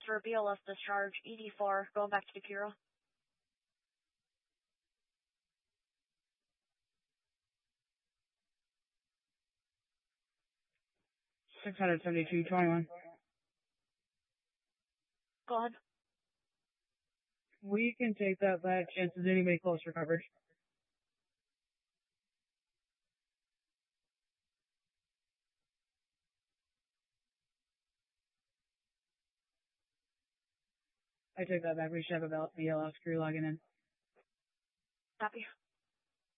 for BLS discharge, ED4, going back to Decatur. 672.21. Go ahead. We can take that back. Chances anybody close for coverage. I take that back. We should have a BLS crew logging in. Copy.